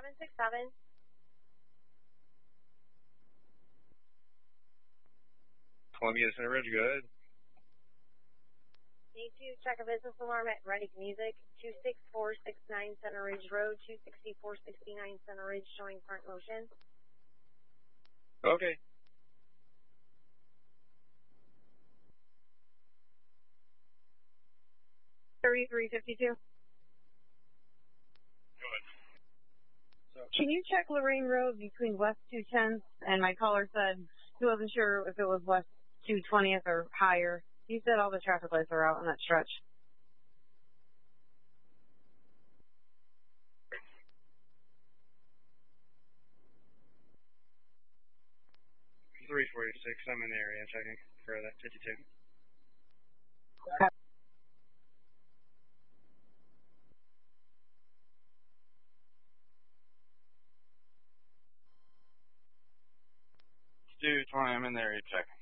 767. Columbia Center Ridge, good. Need to check a business alarm at Ready Music, 26469 Center Ridge Road, 26469 Center Ridge, showing front motion. Okay. $33.52. Good. So, Can you check Lorraine Road between West 210th and my caller said he wasn't sure if it was West 220th or higher. He said all the traffic lights are out on that stretch. $346, I'm in the area checking for that 52. Okay. Stu 20, I'm in the area checking.